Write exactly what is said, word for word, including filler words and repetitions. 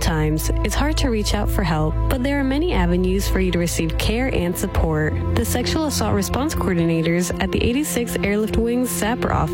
times, it's hard to reach out for help, but there are many avenues for you to receive care and support. The Sexual Assault Response Coordinators at the eighty-six Airlift Wings Sapper office